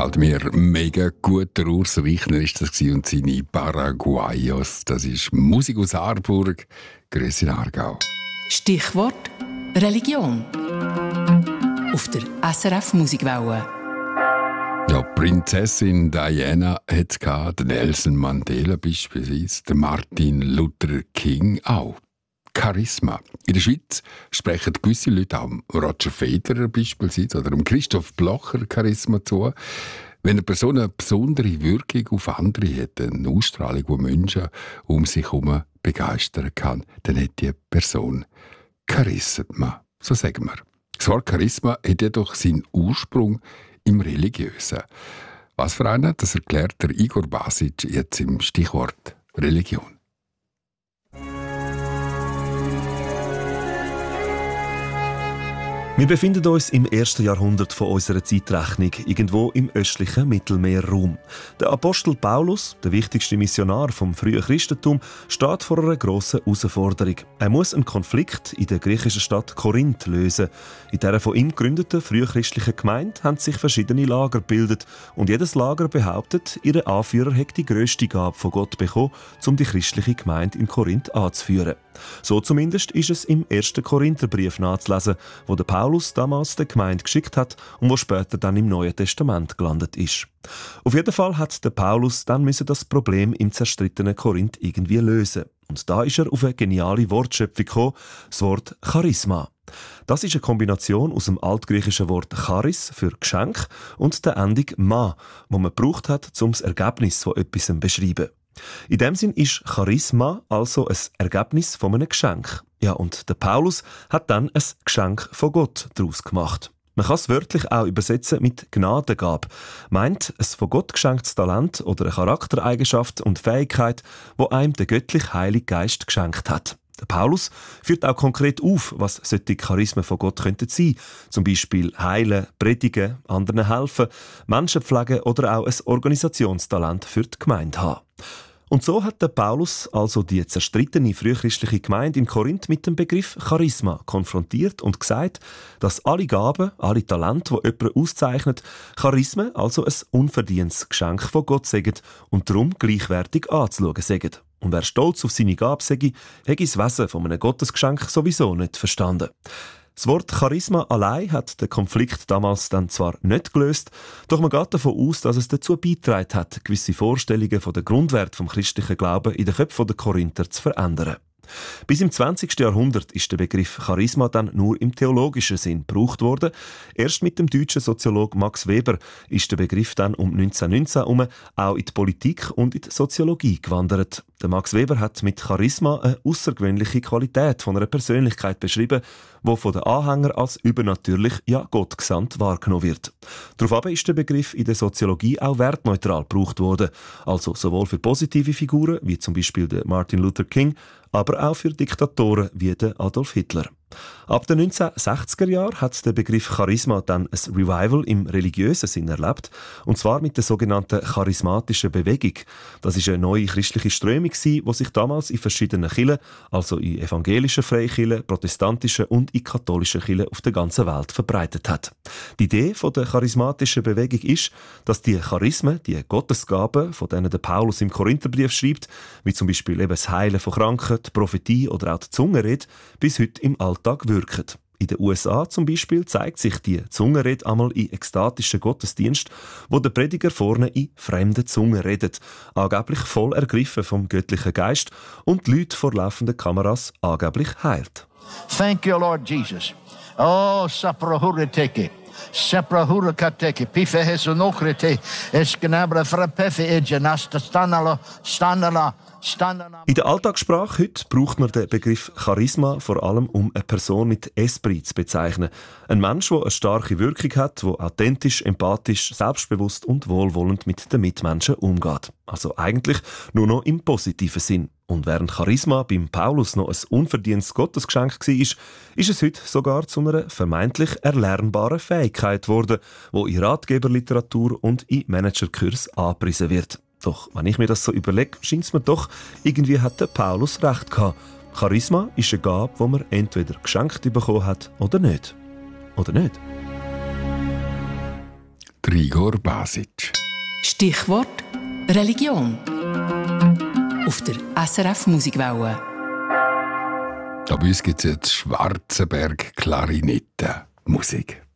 gefällt mir mega gut. Der Urs Reichner ist das und seine Paraguayos. Das ist Musik aus Aarburg. Grüß in Aargau. Stichwort Religion. Auf der SRF Musikwelle. Ja, Prinzessin Diana hat den Nelson Mandela beispielsweise, der Martin Luther King auch. Charisma. In der Schweiz sprechen gewisse Leute auch Roger Federer beispielsweise oder Christoph Blocher Charisma zu. Wenn eine Person eine besondere Wirkung auf andere hat, eine Ausstrahlung, die Menschen um sich herum begeistern kann, dann hat die Person Charisma. So sagen wir. Das Wort Charisma hat jedoch seinen Ursprung im Religiösen. Was für einen, das erklärt der Igor Basic jetzt im Stichwort Religion. Wir befinden uns im 1. Jahrhundert von unserer Zeitrechnung, irgendwo im östlichen Mittelmeerraum. Der Apostel Paulus, der wichtigste Missionar vom frühen Christentum, steht vor einer grossen Herausforderung. Er muss einen Konflikt in der griechischen Stadt Korinth lösen. In dieser von ihm gegründeten frühchristlichen Gemeinde haben sich verschiedene Lager gebildet und jedes Lager behauptet, ihr Anführer hätte die grösste Gabe von Gott bekommen, um die christliche Gemeinde in Korinth anzuführen. So zumindest ist es im 1. Korintherbrief nachzulesen, wo der Paulus damals der Gemeinde geschickt hat und wo später dann im Neuen Testament gelandet ist. Auf jeden Fall hat der Paulus dann das Problem im zerstrittenen Korinth irgendwie lösen. Und da ist er auf eine geniale Wortschöpfung gekommen, das Wort Charisma. Das ist eine Kombination aus dem altgriechischen Wort Charis für Geschenk und der Endung Ma, wo man gebraucht hat, um das Ergebnis von etwas zu beschreiben. In dem Sinn ist Charisma also ein Ergebnis von einem Geschenk. Ja, und der Paulus hat dann ein Geschenk von Gott daraus gemacht. Man kann es wörtlich auch übersetzen mit Gnadengabe. Meint ein von Gott geschenktes Talent oder eine Charaktereigenschaft und Fähigkeit, wo einem der göttliche Heilige Geist geschenkt hat. Der Paulus führt auch konkret auf, was solche Charismen von Gott könnten sein. Zum Beispiel heilen, predigen, anderen helfen, Menschen pflegen oder auch ein Organisationstalent für die Gemeinde haben. Und so hat der Paulus also die zerstrittene frühchristliche Gemeinde in Korinth mit dem Begriff Charisma konfrontiert und gesagt, dass alle Gaben, alle Talente, die jemanden auszeichnet, Charismen, also ein unverdientes Geschenk von Gott sind und darum gleichwertig anzuschauen sind. Und wer stolz auf seine Gabe sei, hätte das Wesen von einem Gottesgeschenk sowieso nicht verstanden. Das Wort Charisma allein hat den Konflikt damals dann zwar nicht gelöst, doch man geht davon aus, dass es dazu beigetragen hat, gewisse Vorstellungen von den Grundwerten vom christlichen Glauben in den Köpfen der Korinther zu verändern. Bis im 20. Jahrhundert ist der Begriff Charisma dann nur im theologischen Sinn gebraucht worden. Erst mit dem deutschen Soziologen Max Weber ist der Begriff dann um 1919 herum auch in die Politik und in die Soziologie gewandert. Der Max Weber hat mit Charisma eine außergewöhnliche Qualität von einer Persönlichkeit beschrieben, die von den Anhängern als übernatürlich, ja gottgesandt wahrgenommen wird. Daraufhin ist der Begriff in der Soziologie auch wertneutral gebraucht worden, also sowohl für positive Figuren, wie zum Beispiel der Martin Luther King, aber auch für Diktatoren wie der Adolf Hitler. Ab den 1960er Jahren hat der Begriff Charisma dann ein Revival im religiösen Sinn erlebt, und zwar mit der sogenannten charismatischen Bewegung. Das ist eine neue christliche Strömung, die sich damals in verschiedenen Kirchen, also in evangelischen Freikirchen, protestantischen und in katholischen Kirchen auf der ganzen Welt verbreitet hat. Die Idee der charismatischen Bewegung ist, dass die Charismen, die Gottesgaben, von denen der Paulus im Korintherbrief schreibt, wie zum Beispiel eben das Heilen von Kranken, die Prophetie oder auch die Zungenrede, bis heute im Alltag wirken. In den USA zum Beispiel zeigt sich die Zungenrede einmal in ekstatischen Gottesdiensten, wo der Prediger vorne in fremden Zungen redet, angeblich voll ergriffen vom göttlichen Geist und die Leute vor laufenden Kameras angeblich heilt. Thank you, Lord Jesus. Oh, saprahureteke. Saprahurekateke. Pife hesunokrete. Esgnabra frapefe egenasta standala. In der Alltagssprache heute braucht man den Begriff Charisma vor allem, um eine Person mit Esprit zu bezeichnen. Ein Mensch, der eine starke Wirkung hat, der authentisch, empathisch, selbstbewusst und wohlwollend mit den Mitmenschen umgeht. Also eigentlich nur noch im positiven Sinn. Und während Charisma beim Paulus noch ein unverdientes Gottesgeschenk war, ist es heute sogar zu einer vermeintlich erlernbaren Fähigkeit geworden, die in Ratgeberliteratur und in Managerkursen angepriesen wird. Doch, wenn ich mir das so überlege, scheint es mir doch, irgendwie hat der Paulus recht gehabt. Charisma ist eine Gabe, die man entweder geschenkt bekommen hat oder nicht. Oder nicht? Igor Basic. Stichwort Religion. Auf der SRF Musikwelle. Da bei uns gibt es jetzt Schwarzenberg Klarinette Musik.